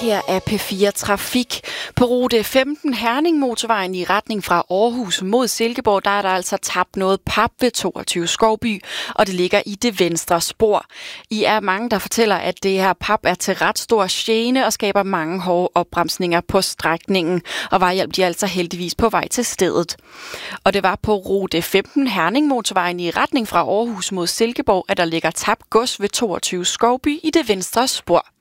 Her er P4 Trafik. På rute 15 Herning-motorvejen i retning fra Aarhus mod Silkeborg, der er der altså tabt noget pap ved 22 Skovby, og det ligger i det venstre spor. I er mange, der fortæller, at det her pap er til ret stor gene og skaber mange hårde opbremsninger på strækningen, og vejhjælp de er altså heldigvis på vej til stedet. Og det var på rute 15 Herning-motorvejen i retning fra Aarhus mod Silkeborg, at der ligger tabt gods ved 22 Skovby i det venstre spor.